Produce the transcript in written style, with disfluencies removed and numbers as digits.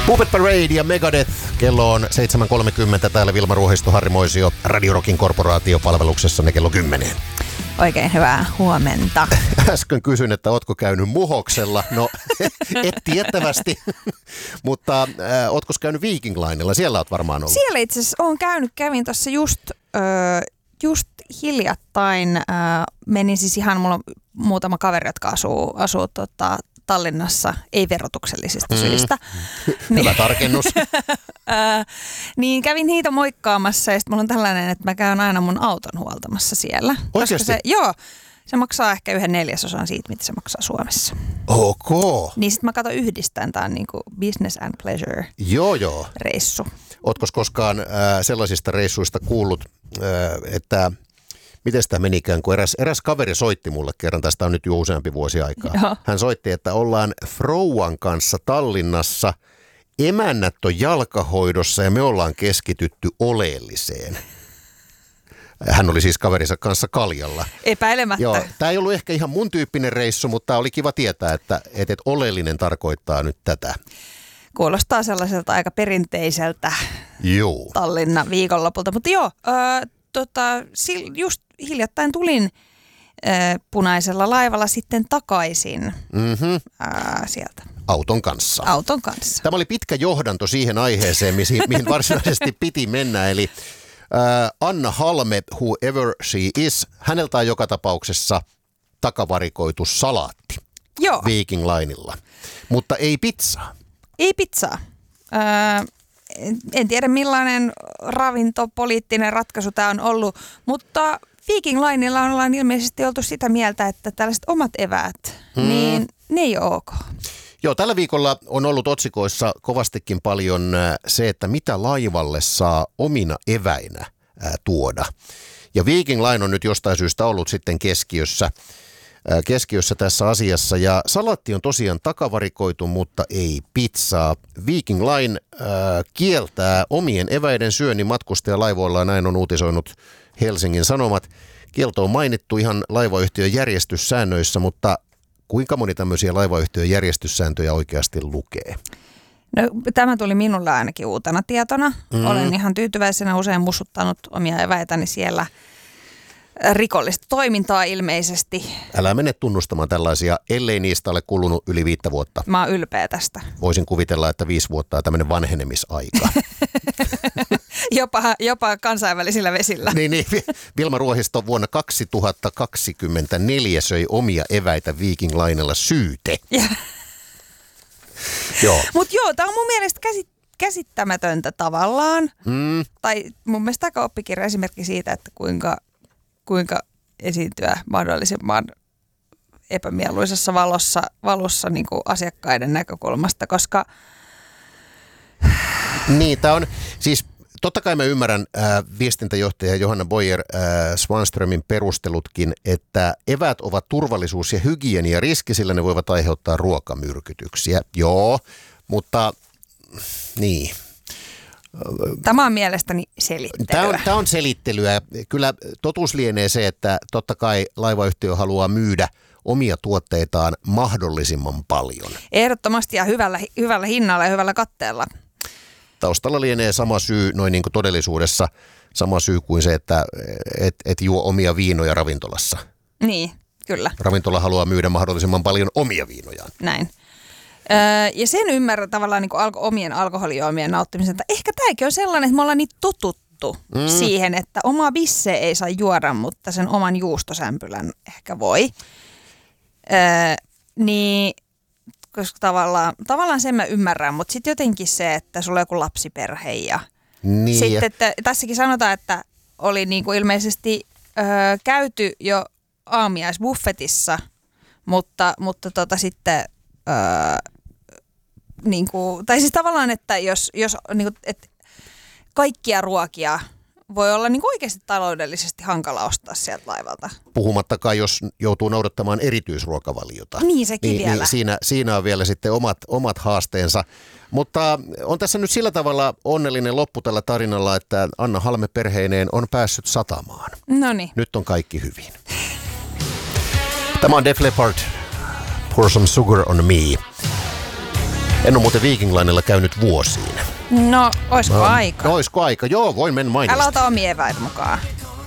Puppet Parade ja Megadeth. Kello on 7.30. Täällä Vilma Ruohisto, Harri Moisio, Radio Rockin korporaatiopalveluksessa kello 10. Oikein hyvää huomenta. Äsken kysyin, että ootko käynyt muhoksella. No, et tiettävästi. Mutta ootko käynyt Viking Linella? Siellä oot varmaan ollut. Siellä itse asiassa olen käynyt. Kävin tuossa just hiljattain. Menin siis ihan, mulla on muutama kaveri, jotka asuu Tallinnassa, ei verotuksellisista syistä. Hyvä tarkennus. Niin kävin niitä moikkaamassa ja sitten mulla on tällainen, että mä käyn aina mun auton huoltamassa siellä. Oikeasti? Se maksaa ehkä 1/4 siitä, mitä se maksaa Suomessa. Ok. Niin sitten mä katon yhdistään, tää on niinku business and pleasure reissu. Ootko koskaan sellaisista reissuista kuullut, että miten sitä menikään, kun eräs kaveri soitti mulle kerran, tästä on nyt jo useampi vuosi aikaa. Joo. Hän soitti, että ollaan Frouan kanssa Tallinnassa, emännät on jalkahoidossa ja me ollaan keskitytty oleelliseen. Hän oli siis kaverinsa kanssa kaljalla. Epäilemättä. Joo, tämä ei ollut ehkä ihan mun tyyppinen reissu, mutta oli kiva tietää, että oleellinen tarkoittaa nyt tätä. Kuulostaa sellaiselta aika perinteiseltä Tallinna viikonlopulta, mutta joo, just hiljattain tulin punaisella laivalla sitten takaisin sieltä. Auton kanssa. Auton kanssa. Tämä oli pitkä johdanto siihen aiheeseen, mihin varsinaisesti piti mennä, eli Anna Halme, whoever she is, häneltä on joka tapauksessa takavarikoitu salaatti. Joo. Viking Linella, mutta ei pizzaa. Ei pizzaa. En tiedä millainen ravintopoliittinen ratkaisu tämä on ollut, mutta Viking Linella ollaan ilmeisesti oltu sitä mieltä, että tällaiset omat eväät, niin ne ei ole ok. Joo, tällä viikolla on ollut otsikoissa kovastikin paljon se, että mitä laivalle saa omina eväinä tuoda. Ja Viking Line on nyt jostain syystä ollut sitten keskiössä tässä asiassa. Ja salaatti on tosiaan takavarikoitu, mutta ei pizzaa. Viking Line kieltää omien eväiden syönnin matkustajalaivoilla, näin on uutisoinut Helsingin Sanomat. Kielto on mainittu ihan laivayhtiön järjestyssäännöissä, mutta kuinka moni tämmöisiä laivayhtiön järjestyssääntöjä oikeasti lukee? No, tämä tuli minulle ainakin uutena tietona. Olen ihan tyytyväisenä usein mussuttanut omia eväitäni siellä. Rikollista toimintaa ilmeisesti. Älä mene tunnustamaan tällaisia, ellei niistä ole kulunut yli 5 vuotta. Mä oon ylpeä tästä. Voisin kuvitella, että 5 vuotta on tämmöinen vanhenemisaika. jopa kansainvälisillä vesillä. Niin. Vilma Ruohisto vuonna 2024 söi omia eväitä Viking Linella syyte. Joo. Mutta tämä on mun mielestä käsittämätöntä tavallaan. Tai mun mielestä aika oppikirja esimerkki siitä, että kuinka esiintyä mahdollisimman epämieluisessa valossa niin kuin asiakkaiden näkökulmasta, koska niin, tämä on siis totta kai mä ymmärrän viestintäjohtaja Johanna Boyer Swanströmin perustelutkin, että eväät ovat turvallisuus- ja hygieniariski, sillä ne voivat aiheuttaa ruokamyrkytyksiä. Joo, mutta niin. Tämä on mielestäni selittelyä. Tämä on selittelyä. Kyllä totuus lienee se, että totta kai laivayhtiö haluaa myydä omia tuotteitaan mahdollisimman paljon. Ehdottomasti ja hyvällä hinnalla ja hyvällä katteella. Taustalla lienee sama syy noin niin kuin todellisuudessa, sama syy kuin se, että et juo omia viinoja ravintolassa. Niin, kyllä. Ravintola haluaa myydä mahdollisimman paljon omia viinojaan. Näin. Ja sen ymmärrän tavallaan niin kuin omien alkoholijuomien nauttimisen. Ehkä tämäkin on sellainen, että me ollaan niin totuttu siihen, että omaa bisseä ei saa juoda, mutta sen oman juustosämpylän ehkä voi. Niin, koska tavallaan sen mä ymmärrän, mutta sitten jotenkin se, että sulla on joku lapsiperhe ja niin. Sitten että tässäkin sanotaan, että oli niin kuin ilmeisesti käyty jo aamiaisbuffetissa, mutta sitten niin kuin, tai siis tavallaan, että jos niin kuin, että kaikkia ruokia voi olla niin kuin oikeasti taloudellisesti hankala ostaa sieltä laivalta. Puhumattakaan, jos joutuu noudattamaan erityisruokavaliota. Niin, sekin vielä. Niin siinä on vielä sitten omat haasteensa. Mutta on tässä nyt sillä tavalla onnellinen loppu tällä tarinalla, että Anna Halme perheineen on päässyt satamaan. Noniin. Nyt on kaikki hyvin. Tämä on Def Leppard, Pour Some Sugar on Me. En ole muuten Viking Linella käynyt vuosiin. No, oisko aika? Oisko aika? Joo, voin mennä mainita. Älä ota omia eväitä mukaan.